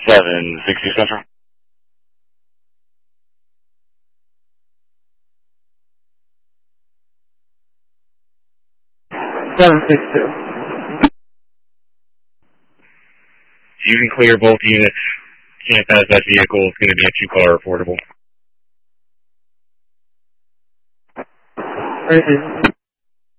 760 Central. 762. You can clear both units. Can't pass that vehicle. It's going to be a two-car affordable. Thank you.